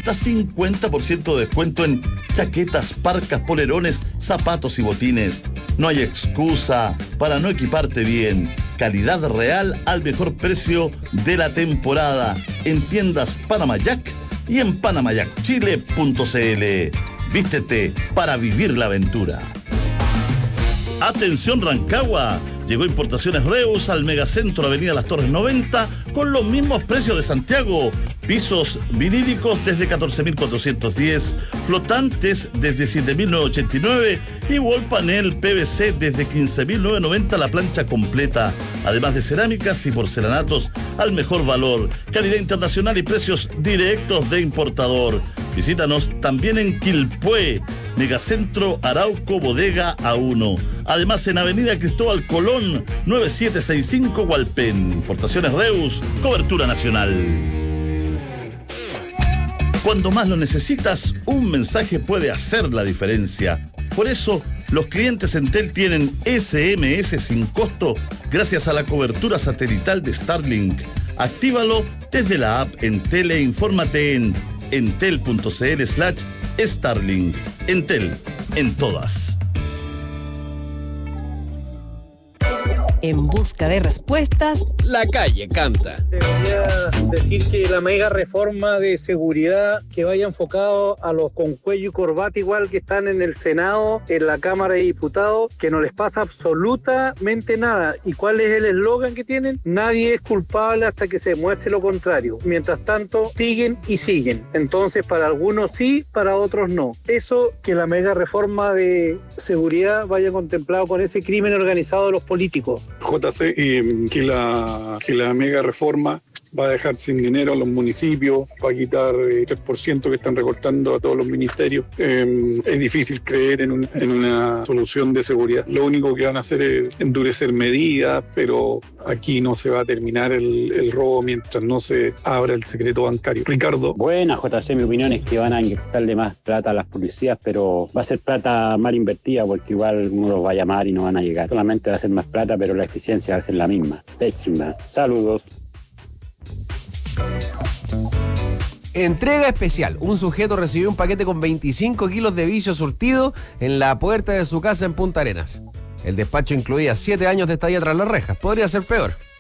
hasta 50% de descuento en chaquetas, parcas, polerones, zapatos y botines. No hay excusa para no equiparte bien. Calidad real al mejor precio de la temporada en tiendas Panamayac y en panamayacchile.cl. Vístete para vivir la aventura. Atención Rancagua, llegó Importaciones Reus al Megacentro Avenida Las Torres 90 con los mismos precios de Santiago. Pisos vinílicos desde 14.410, flotantes desde 7.989 y wall panel PVC desde 15.990 la plancha completa. Además de cerámicas y porcelanatos al mejor valor, calidad internacional y precios directos de importador. Visítanos también en Quilpué, Megacentro Arauco Bodega A1. Además en Avenida Cristóbal Colón, 9765 Hualpén. Importaciones Reus, cobertura nacional. Cuando más lo necesitas, un mensaje puede hacer la diferencia. Por eso, los clientes Entel tienen SMS sin costo gracias a la cobertura satelital de Starlink. Actívalo desde la app Entel e infórmate en entel.cl/Starlink. Entel, en todas. En busca de respuestas, la calle canta. Debería decir que la mega reforma de seguridad que vaya enfocado a los con cuello y corbata igual que están en el Senado, en la Cámara de Diputados, que no les pasa absolutamente nada. ¿Y cuál es el eslogan que tienen? Nadie es culpable hasta que se demuestre lo contrario. Mientras tanto, siguen y siguen. Entonces, para algunos sí, para otros no. Eso, que la mega reforma de seguridad vaya contemplado con ese crimen organizado de los políticos. JC, que la mega reforma va a dejar sin dinero a los municipios, va a quitar 3% que están recortando a todos los ministerios. Es difícil creer en una solución de seguridad. Lo único que van a hacer es endurecer medidas, pero aquí no se va a terminar el robo mientras no se abra el secreto bancario. Ricardo. Buena, JC, mi opinión es que van a inyectarle más plata a las policías, pero va a ser plata mal invertida porque igual uno los va a llamar y no van a llegar. Solamente va a ser más plata, pero la eficiencia va a ser la misma. Pésima. Saludos. Entrega especial. Un sujeto recibió un paquete con 25 kilos de vicio surtido en la puerta de su casa en Punta Arenas. El despacho incluía 7 años de estadía tras las rejas. Podría ser peor.